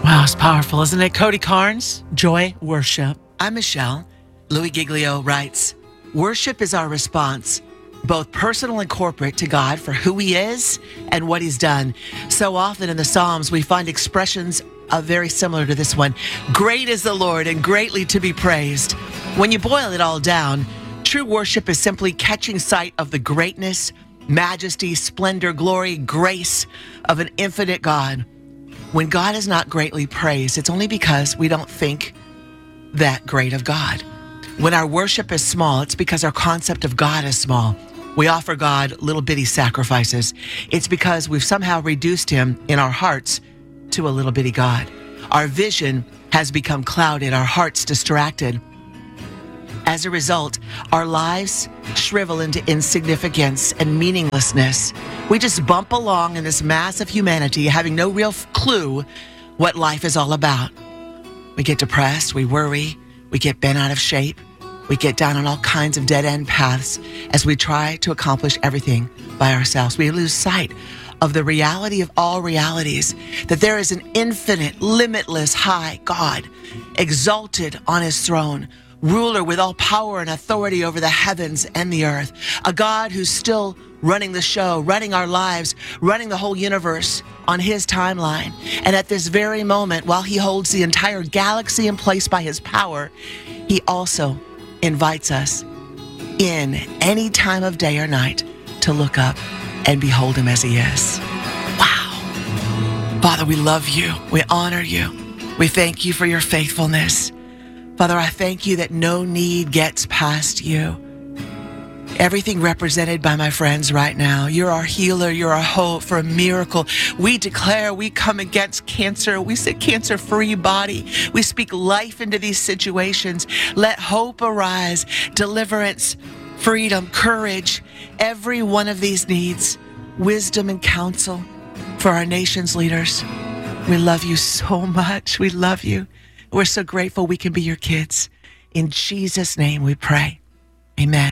Wow, it's powerful, isn't it? Cody Carnes, Joy Worship. I'm Michelle. Louis Giglio writes, worship is our response, both personal and corporate, to God for who he is and what he's done. So often in the Psalms, we find expressions very similar to this one. Great is the Lord and greatly to be praised. When you boil it all down, true worship is simply catching sight of the greatness, majesty, splendor, glory, grace of an infinite God. When God is not greatly praised, it's only because we don't think that great of God. When our worship is small, it's because our concept of God is small. We offer God little bitty sacrifices. It's because we've somehow reduced him in our hearts to a little bitty God. Our vision has become clouded, our hearts distracted. As a result, our lives shrivel into insignificance and meaninglessness. We just bump along in this mass of humanity, having no real clue what life is all about. We get depressed, we worry, we get bent out of shape, we get down on all kinds of dead-end paths as we try to accomplish everything by ourselves. We lose sight of the reality of all realities, that there is an infinite, limitless, high God, exalted on his throne, ruler with all power and authority over the heavens and the earth, a God who's still running the show, running our lives, running the whole universe on his timeline. And at this very moment, while he holds the entire galaxy in place by his power, he also invites us in any time of day or night to look up and behold him as he is. Wow. Father, we love you. We honor you. We thank you for your faithfulness. Father, I thank you that no need gets past you. Everything represented by my friends right now, you're our healer, you're our hope for a miracle. We declare, we come against cancer. We say cancer-free body. We speak life into these situations. Let hope arise, deliverance, freedom, courage. Every one of these needs wisdom and counsel for our nation's leaders. We love you so much. We love you. We're so grateful we can be your kids. In Jesus' name we pray. Amen.